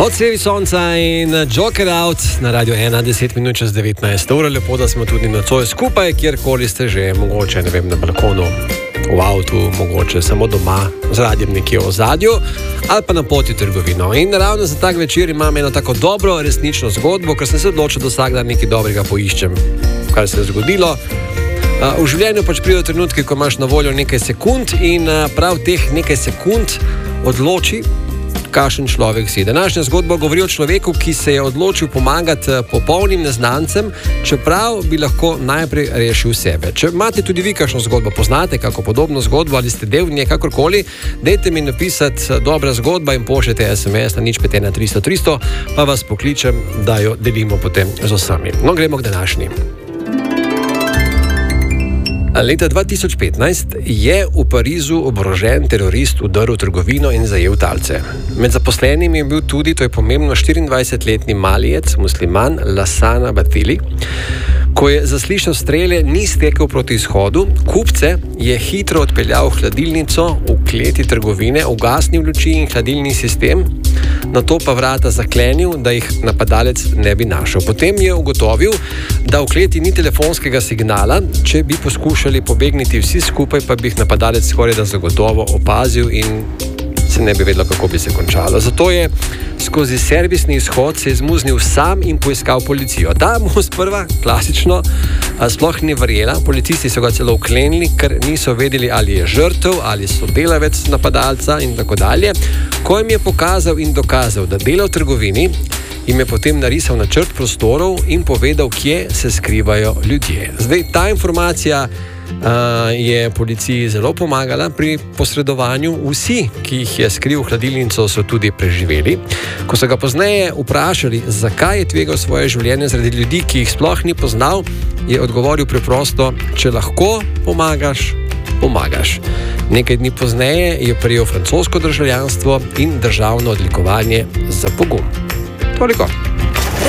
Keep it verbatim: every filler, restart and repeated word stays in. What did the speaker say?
Odsevi sonca in Joker Out na Radio ena, deset minut čez devetnajst ur. Lepo, da smo tudi nocoj skupaj, kjerkoli ste že, mogoče, ne vem, na balkonu, v avtu, mogoče samo doma, z radiem nekje v ozadju, ali pa na poti v trgovino. In ravno za tak večer imam eno tako dobro, resnično zgodbo, ker sem se odločil, da vsak dan nekaj dobrega poiščem, kar se je zgodilo. V življenju pač pridejo trenutki, ko imaš na voljo nekaj sekund in prav teh nekaj sekund odloči, kakšen človek si. Današnja zgodba govori o človeku, ki se je odločil pomagati popolnim neznancem, čeprav bi lahko najprej rešil sebe. Če imate tudi vi kakšno zgodbo, poznate kako podobno zgodbo ali ste del nje, kakorkoli, dajte mi napisati dobra zgodba in pošljete es em es na nič pet ena tristo tristo, pa vas pokličem, da jo delimo potem z vsemi. No, gremo k današnji. Leta dva tisoč petnajst je v Parizu oborožen terorist vdrl v trgovino in zajel talce. Med zaposlenimi je bil tudi, to je pomembno, štiriindvajsetletni Malijec, musliman Lassana Bathily. Ko je zaslišal strele, ni stekel proti izhodu, kupce je hitro odpeljal v hladilnico v kleti trgovine, ugasnil luči in hladilni sistem, nato pa vrata zaklenil, da jih napadalec ne bi našel. Potem je ugotovil, da v kleti ni telefonskega signala, če bi poskušali pobegniti vsi skupaj, pa bi jih napadalec skoraj da zagotovo opazil in se ne bi vedelo, kako bi se končalo. Zato je skozi servisni izhod se izmuznil sam in poiskal policijo. Ta mu sprva, klasično, sploh ni verjela. Policisti so ga celo vklenili, ker niso vedeli, ali je žrtev, ali sodelavec napadalca in tako dalje. Ko jim je pokazal in dokazal, da dela v trgovini, jim je potem narisal načrt prostorov in povedal, kje se skrivajo ljudje. Zdaj, ta informacija Uh, je policiji zelo pomagala pri posredovanju. Vsi, ki jih je skril v hladilnico, so tudi preživeli. Ko so ga pozneje vprašali, zakaj je tvegal svoje življenje zaradi ljudi, ki jih sploh ni poznal, je odgovoril preprosto: če lahko pomagaš, pomagaš. Nekaj dni pozneje je prejel francosko državljanstvo in državno odlikovanje za pogum. Toliko.